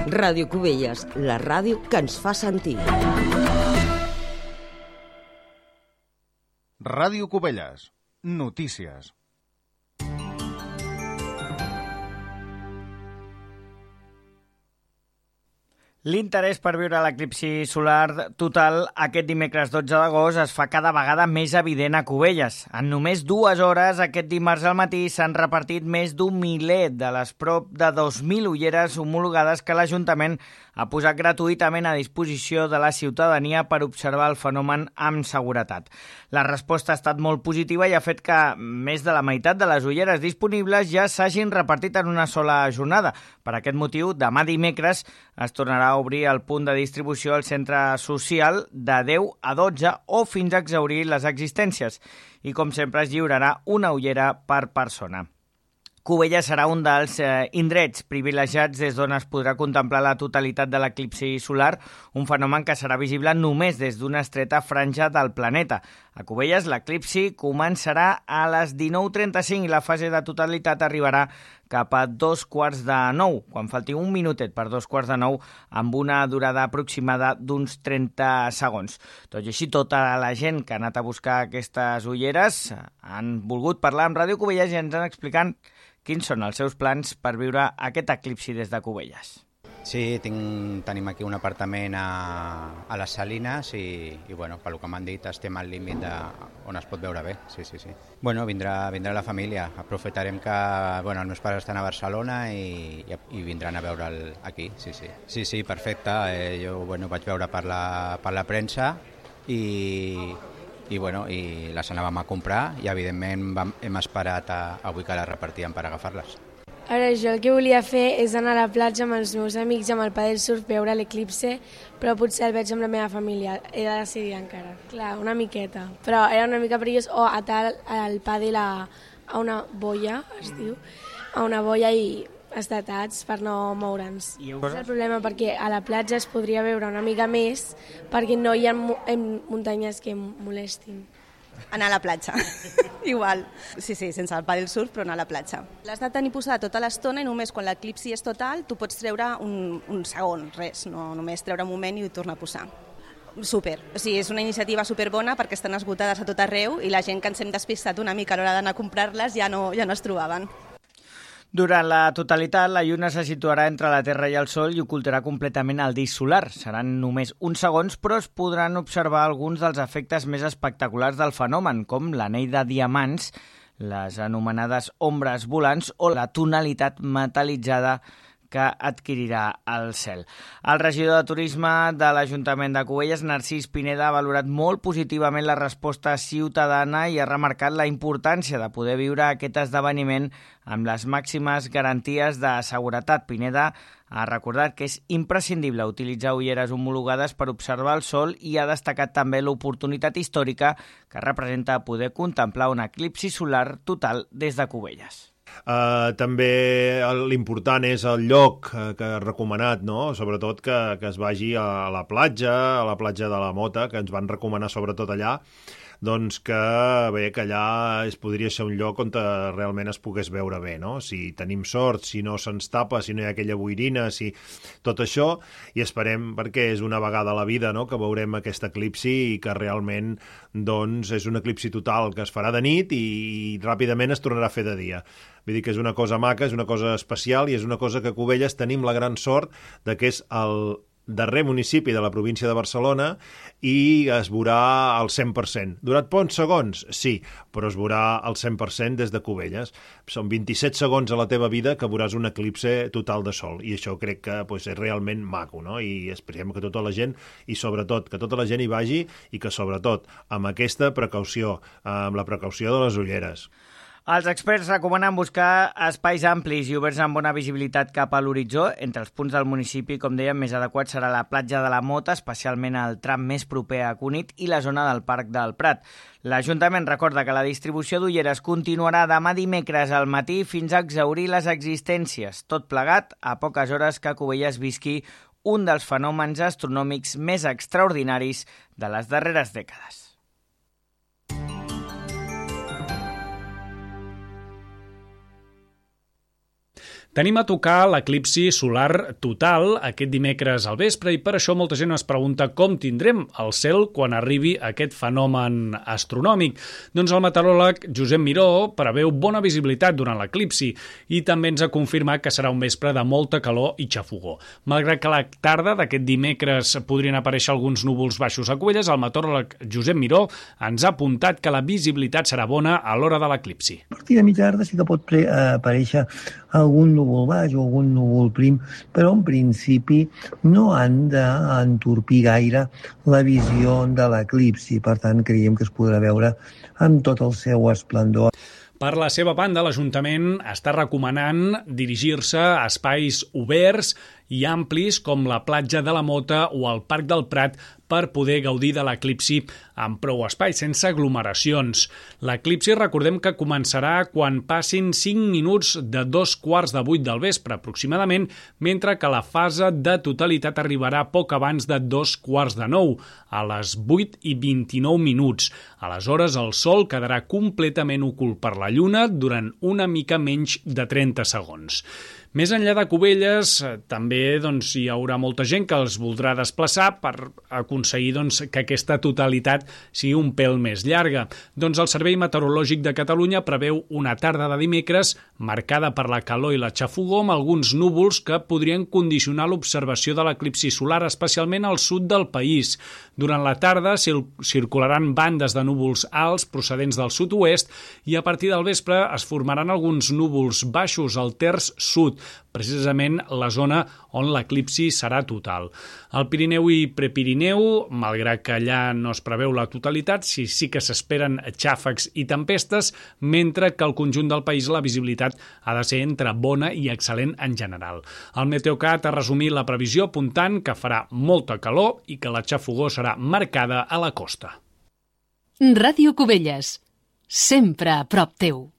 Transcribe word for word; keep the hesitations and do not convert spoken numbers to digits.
Ràdio Cubelles, la ràdio que ens fa sentir. Ràdio Cubelles, notícies. L'interès per viure l'eclipsi solar total aquest dimecres dotze d'agost es fa cada vegada més evident a Cubelles. En només dues hores, aquest dimarts al matí, s'han repartit més d'un miler de les prop de dos mil ulleres homologades que l'Ajuntament ha posat gratuïtament a disposició de la ciutadania per observar el fenomen amb seguretat. La resposta ha estat molt positiva i ha fet que més de la meitat de les ulleres disponibles ja s'hagin repartit en una sola jornada. Per aquest motiu, demà dimecres es tornarà a obrir el punt de distribució al centre social de deu a dotze o fins a exhaurir les existències. I com sempre es lliurarà una ullera per persona. Cubelles serà un dels eh, indrets privilegiats des d'on es podrà contemplar la totalitat de l'eclipsi solar, un fenomen que serà visible només des d'una estreta franja del planeta. A Cubelles l'eclipsi començarà a les dinou trenta-cinc i la fase de totalitat arribarà cap a dos quarts de nou, quan falti un minutet per dos quarts de nou, amb una durada aproximada d'uns trenta segons. Tot i així, tota la gent que ha anat a buscar aquestes ulleres han volgut parlar amb Ràdio Cubelles i ens han explicat quins són els seus plans per viure aquest eclipsi des de Cubelles. Sí, tinc, tenim aquí un apartament a, a les Salines i, i bueno, pel que m'han dit estem al límit de, on es pot veure bé. Sí, sí, sí. Bueno, vindrà, vindrà la família. Aprofitarem que bueno, els meus pares estan a Barcelona i, i, i vindran a veure'l aquí. Sí, sí, sí, sí perfecte. Eh, jo bueno, vaig veure per la, per la premsa i... I, bueno, i les anàvem a comprar i, evidentment, vam, hem esperat a, avui que les repartíem per agafar-les. Ara, jo el que volia fer és anar a la platja amb els meus amics, amb el padel surf, veure l'eclipse, però potser el veig amb la meva família. He de decidir encara. Clar, una miqueta. Però era una mica perillós, o atar el padel a, a una boia, es diu, a una boia i estatats per no moure'ns. És el problema perquè a la platja es podria veure una mica més perquè no hi ha muntanyes que molestin. Anar a la platja, igual. Sí, sí, sense el pàdel surf, però anar a la platja. L'has de tenir posada tota l'estona i només quan l'eclipsi és total tu pots treure un, un segon, res, no només treure un moment i tornar a posar. Super, o sigui, és una iniciativa superbona perquè estan esgotades a tot arreu i la gent que ens hem despistat una mica a l'hora d'anar a comprar-les ja no, ja no es trobaven. Durant la totalitat, la lluna se situarà entre la Terra i el Sol i ocultarà completament el disc solar. Seran només uns segons, però es podran observar alguns dels efectes més espectaculars del fenomen, com l'anell de diamants, les anomenades ombres volants o la tonalitat metal·litzada que adquirirà el cel. El regidor de Turisme de l'Ajuntament de Cubelles, Narcís Pineda, ha valorat molt positivament la resposta ciutadana i ha remarcat la importància de poder viure aquest esdeveniment amb les màximes garanties de seguretat. Pineda ha recordat que és imprescindible utilitzar ulleres homologades per observar el sol i ha destacat també l'oportunitat històrica que representa poder contemplar un eclipsi solar total des de Cubelles. Uh, també l'important és el lloc uh, que ha recomanat, no? Sobretot que, que es vagi a la platja, a la platja de la Mota, que ens van recomanar sobretot allà, doncs que bé, que allà es podria ser un lloc on realment es pogués veure bé, no? Si tenim sort, si no se'ns tapa, si no hi ha aquella boirina, si tot això, i esperem, perquè és una vegada a la vida, no?, que veurem aquest eclipsi i que realment doncs, és un eclipsi total que es farà de nit i, i ràpidament es tornarà a fer de dia. Vull dir que és una cosa maca, és una cosa especial i és una cosa que a Cubelles tenim la gran sort de que és el darrer municipi de la província de Barcelona i es veurà al cent per cent. Durat pocs segons? Sí, però es veurà al cent per cent des de Cubelles. Són vint-i-set segons a la teva vida que veuràs un eclipse total de sol i això crec que pues, és realment maco, no? I esperem que tota la gent, i sobretot que tota la gent hi vagi i que sobretot amb aquesta precaució, amb la precaució de les ulleres. Els experts recomanen buscar espais amplis i oberts amb bona visibilitat cap a l'horitzó. Entre els punts del municipi, com dèiem, més adequat serà la platja de la Mota, especialment el tram més proper a Cunit i la zona del Parc del Prat. L'Ajuntament recorda que la distribució d'ulleres continuarà demà dimecres al matí fins a exhaurir les existències. Tot plegat a poques hores que Cubelles visqui un dels fenòmens astronòmics més extraordinaris de les darreres dècades. Tenim a tocar l'eclipsi solar total aquest dimecres al vespre i per això molta gent es pregunta com tindrem el cel quan arribi aquest fenomen astronòmic. Doncs el meteoròleg Josep Miró preveu bona visibilitat durant l'eclipsi i també ens ha confirmat que serà un vespre de molta calor i xafogó. Malgrat que a la tarda d'aquest dimecres podrien aparèixer alguns núvols baixos a Cubelles, el meteoròleg Josep Miró ens ha apuntat que la visibilitat serà bona a l'hora de l'eclipsi. A partir de mitja tarda sí que pot pre- aparèixer algun núvol baix o algun núvol prim, però en principi no han d'entorpir gaire la visió de l'eclipsi. Per tant, creiem que es podrà veure amb tot el seu esplendor. Per la seva banda, l'Ajuntament està recomanant dirigir-se a espais oberts i amplis com la platja de la Mota o el Parc del Prat per poder gaudir de l'eclipsi amb prou espai, sense aglomeracions. L'eclipsi, recordem que començarà quan passin cinc minuts de dos quarts de vuit del vespre, aproximadament, mentre que la fase de totalitat arribarà poc abans de dos quarts de nou, a les vuit i vint-i-nou minuts. Aleshores, el sol quedarà completament ocult per la lluna durant una mica menys de trenta segons. Més enllà de Cubelles, també doncs, hi haurà molta gent que els voldrà desplaçar per aconseguir doncs, que aquesta totalitat sigui un pèl més llarga. Doncs el Servei Meteorològic de Catalunya preveu una tarda de dimecres marcada per la calor i la xafogó amb alguns núvols que podrien condicionar l'observació de l'eclipsi solar, especialment al sud del país. Durant la tarda circularan bandes de núvols alts procedents del sud-oest i a partir del vespre es formaran alguns núvols baixos al terç sud, precisament la zona on l'eclipsi serà total. Al Pirineu i Prepirineu, malgrat que allà no es preveu la totalitat, sí, sí que s'esperen xàfecs i tempestes, mentre que al conjunt del país la visibilitat ha de ser entre bona i excel·lent en general. El Meteocat ha resumit la previsió apuntant que farà molta calor i que la xafogó serà marcada a la costa. Ràdio Cubelles, sempre a prop teu.